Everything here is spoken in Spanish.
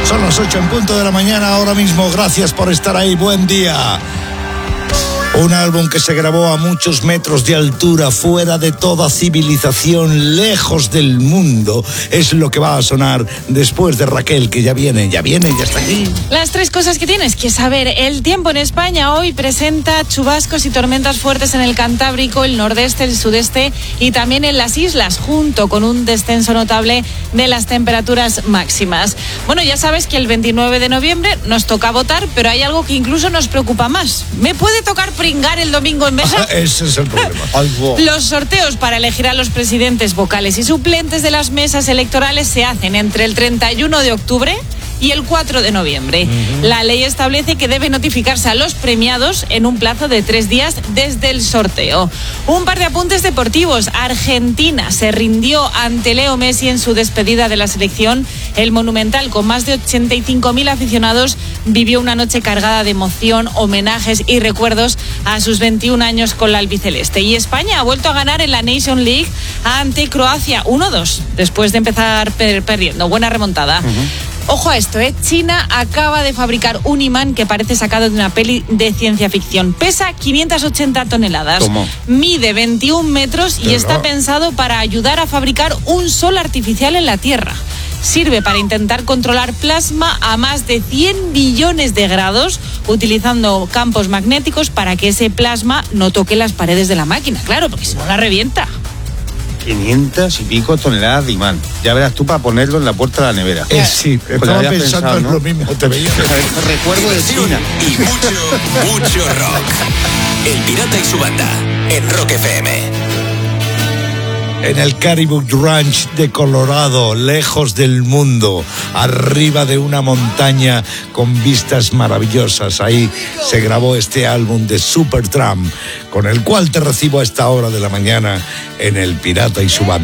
Son las 8 en punto de la mañana ahora mismo. Gracias por estar ahí. Buen día. Un álbum que se grabó a muchos metros de altura, fuera de toda civilización, lejos del mundo, es lo que va a sonar después de Raquel, que ya viene, ya está aquí. Las tres cosas que tienes que saber. El tiempo en España hoy presenta chubascos y tormentas fuertes en el Cantábrico, el nordeste, el sudeste y también en las islas, junto con un descenso notable de las temperaturas máximas. Bueno, ya sabes que el 29 de noviembre nos toca votar, pero hay algo que incluso nos preocupa más. ¿Me puede tocar pringar el domingo en mesa? Ese es el problema. Los sorteos para elegir a los presidentes, vocales y suplentes de las mesas electorales se hacen entre el 31 de octubre y el 4 de noviembre. La ley establece que debe notificarse a los premiados en un plazo de 3 días desde el sorteo. Un par de apuntes deportivos. Argentina se rindió ante Leo Messi en su despedida de la selección. El Monumental, con más de 85.000 aficionados, vivió una noche cargada de emoción, homenajes y recuerdos a sus 21 años con la albiceleste. Y España ha vuelto a ganar en la Nation League ante Croacia 1-2, después de empezar perdiendo. Buena remontada. Ojo a esto, China acaba de fabricar un imán que parece sacado de una peli de ciencia ficción. Pesa 580 toneladas, mide 21 metros y está pensado para ayudar a fabricar un sol artificial en la Tierra. Sirve para intentar controlar plasma a más de 100 billones de grados, utilizando campos magnéticos para que ese plasma no toque las paredes de la máquina. Claro, porque si no la revienta. 500 y pico toneladas de imán. Ya verás tú para ponerlo en la puerta de la nevera. Sí, estaba pensando en lo mismo. Te veía. Recuerdo de China. Y mucho rock. El Pirata y su banda, en Rock FM. En el Caribou Ranch de Colorado, lejos del mundo, arriba de una montaña con vistas maravillosas. Ahí se grabó este álbum de Supertramp, con el cual te recibo a esta hora de la mañana en El Pirata y su banda.